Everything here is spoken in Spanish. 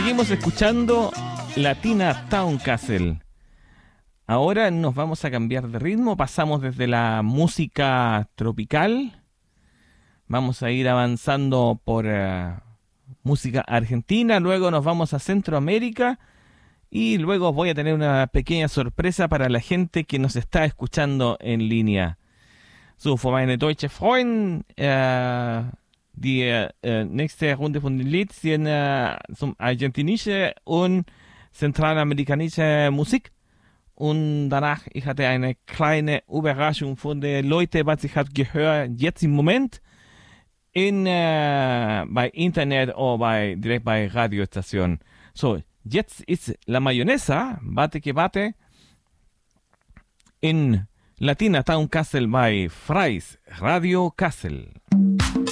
Seguimos escuchando Latina Town Castle. Ahora nos vamos a cambiar de ritmo, pasamos desde la música tropical, vamos a ir avanzando por música argentina, luego nos vamos a Centroamérica y luego voy a tener una pequeña sorpresa para la gente que nos está escuchando en línea. So, für meine deutsche Freunde, die nächste Runde von den Lied sind zum argentinische und zentralamerikanische Musik. Und danach, ich hatte eine kleine Überraschung von den Leuten, was ich habe gehört jetzt im Moment bei Internet oder direkt bei Radiostationen. So, jetzt ist La Mayonesa, Bate que Bate, in Latina Town Castle bei Freies Radio Kassel.